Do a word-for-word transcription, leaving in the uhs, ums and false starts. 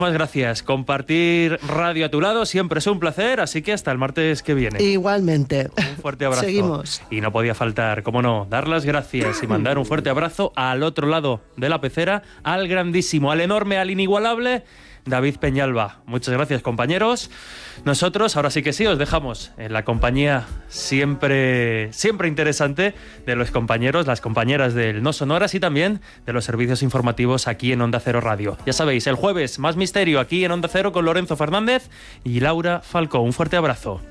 Muchas gracias. Compartir radio a tu lado siempre es un placer, así que hasta el martes que viene. Igualmente. Un fuerte abrazo. Seguimos. Y no podía faltar, cómo no, dar las gracias y mandar un fuerte abrazo al otro lado de la pecera, al grandísimo, al enorme, al inigualable David Peñalba. Muchas gracias, compañeros. Nosotros, ahora sí que sí, os dejamos en la compañía siempre, siempre interesante de los compañeros, las compañeras del No Sonoras y también de los servicios informativos aquí en Onda Cero Radio. Ya sabéis, el jueves más misterio aquí en Onda Cero con Lorenzo Fernández y Laura Falcó. Un fuerte abrazo.